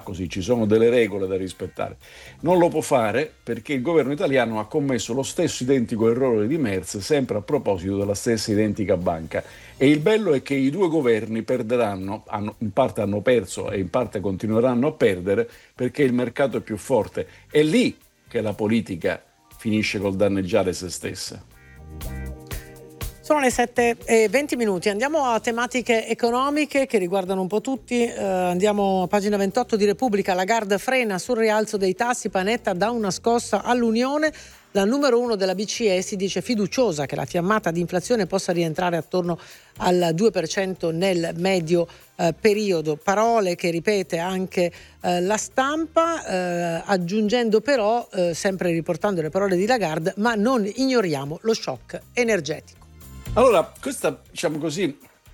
così, ci sono delle regole da rispettare. Non lo può fare perché il governo italiano ha commesso lo stesso identico errore di Merz, sempre a proposito della stessa identica banca. E il bello è che i due governi perderanno, in parte hanno perso e in parte continueranno a perdere, perché il mercato è più forte. È lì che la politica finisce col danneggiare se stessa. Sono le 7:20. Andiamo a tematiche economiche che riguardano un po' tutti. Andiamo a pagina 28 di Repubblica. Lagarde frena sul rialzo dei tassi, Panetta dà una scossa all'Unione. La numero 1 della BCE si dice fiduciosa che la fiammata di inflazione possa rientrare attorno al 2% nel medio periodo. Parole che ripete anche la Stampa, aggiungendo però, sempre riportando le parole di Lagarde, ma non ignoriamo lo shock energetico. Allora, questa, diciamo così,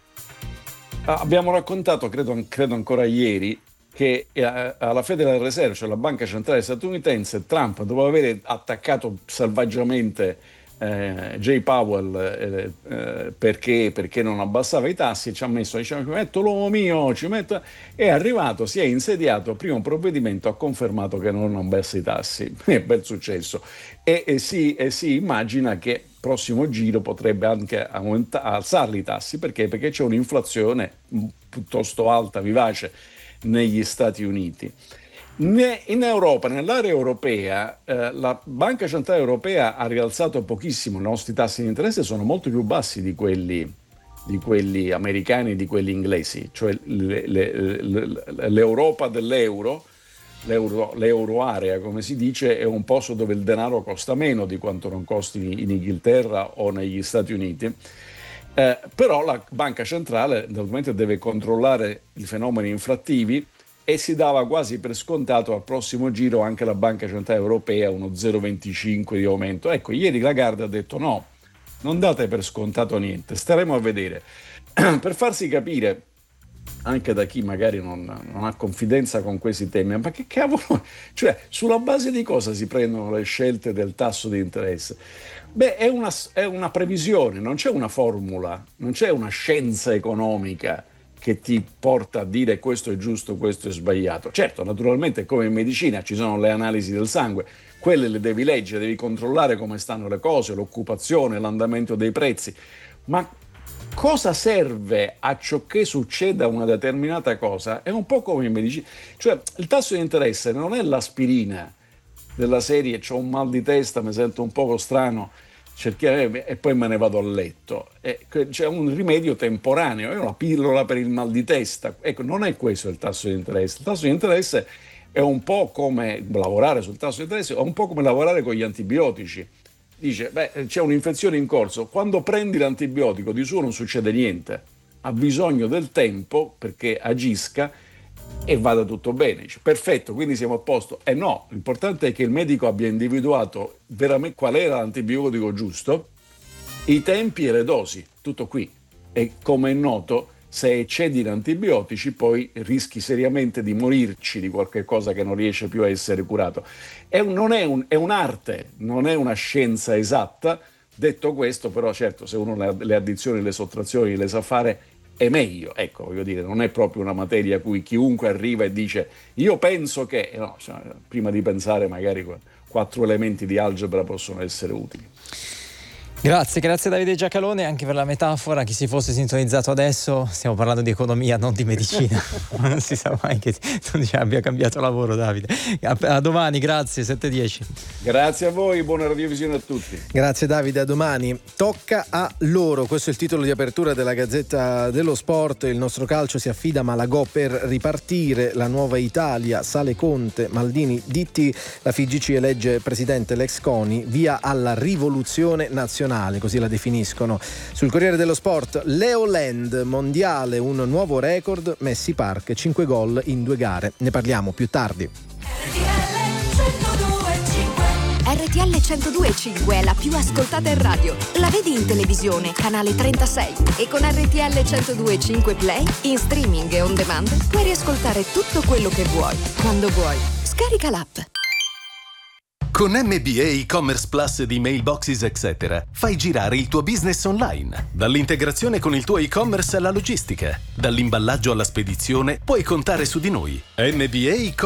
abbiamo raccontato, credo ancora ieri, che alla Federal Reserve, cioè la banca centrale statunitense, Trump, dopo aver attaccato selvaggiamente Jay Powell perché non abbassava i tassi, ci ha messo, diciamo, ci metto l'uomo mio, è arrivato, si è insediato, primo provvedimento ha confermato che non abbassa i tassi, è bel successo, e si immagina che prossimo giro potrebbe anche alzarli i tassi, perché c'è un'inflazione piuttosto alta, vivace negli Stati Uniti. In Europa, nell'area europea, la Banca Centrale Europea ha rialzato pochissimo, i nostri tassi di interesse sono molto più bassi di quelli americani, di quelli inglesi, cioè l'Europa dell'euro, l'euroarea come si dice, è un posto dove il denaro costa meno di quanto non costi in Inghilterra o negli Stati Uniti. Però la banca centrale naturalmente deve controllare i fenomeni inflattivi e si dava quasi per scontato al prossimo giro anche la Banca Centrale Europea uno 0,25 di aumento. Ecco, ieri Lagarde ha detto no, non date per scontato niente, staremo a vedere. Per farsi capire anche da chi magari non ha confidenza con questi temi, ma che cavolo, cioè sulla base di cosa si prendono le scelte del tasso di interesse? Beh, è una previsione, non c'è una formula, non c'è una scienza economica che ti porta a dire questo è giusto, questo è sbagliato. Certo, naturalmente come in medicina ci sono le analisi del sangue, quelle le devi leggere, devi controllare come stanno le cose, l'occupazione, l'andamento dei prezzi, ma cosa serve a ciò che succeda una determinata cosa? È un po' come in medicina, cioè il tasso di interesse non è l'aspirina della serie c'ho un mal di testa, mi sento un poco strano, e poi me ne vado a letto. C'è un rimedio temporaneo, è una pillola per il mal di testa. Ecco, non è questo il tasso di interesse. Il tasso di interesse è un po' come lavorare sul tasso di interesse, è un po' come lavorare con gli antibiotici. Dice, c'è un'infezione in corso, quando prendi l'antibiotico di suo non succede niente, ha bisogno del tempo perché agisca e vada tutto bene. Dice, perfetto, quindi siamo a posto. No, l'importante è che il medico abbia individuato veramente qual era l'antibiotico giusto, i tempi e le dosi, tutto qui. E come è noto, se eccedi in antibiotici poi rischi seriamente di morirci di qualche cosa che non riesce più a essere curato. È un'arte, non è una scienza esatta. Detto questo, però certo, se uno le addizioni, le sottrazioni le sa fare, è meglio. Ecco, voglio dire, non è proprio una materia a cui chiunque arriva e dice io penso che, no, cioè, prima di pensare magari 4 elementi di algebra possono essere utili. Grazie Davide Giacalone anche per la metafora. Chi si fosse sintonizzato adesso, stiamo parlando di economia, non di medicina. Non si sa mai che tu abbia cambiato lavoro, Davide. A domani, grazie, 7:10. Grazie a voi, buona radiovisione a tutti. Grazie Davide, a domani. Tocca a loro, questo è il titolo di apertura della Gazzetta dello Sport. Il nostro calcio si affida a Malagò per ripartire, la nuova Italia, sale Conte, Maldini, Ditti, la FIGC elegge presidente l'ex CONI, via alla rivoluzione nazionale, così la definiscono. Sul Corriere dello Sport, Leo Land, mondiale, un nuovo record, Messi Park, 5 gol in 2 gare. Ne parliamo più tardi. RTL 102.5 è la più ascoltata in radio. La vedi in televisione, canale 36, e con RTL 102.5 Play, in streaming e on demand, puoi riascoltare tutto quello che vuoi, quando vuoi. Scarica l'app. Con MBA e-commerce plus di Mailboxes etc. fai girare il tuo business online. Dall'integrazione con il tuo e-commerce alla logistica, dall'imballaggio alla spedizione, puoi contare su di noi. MBA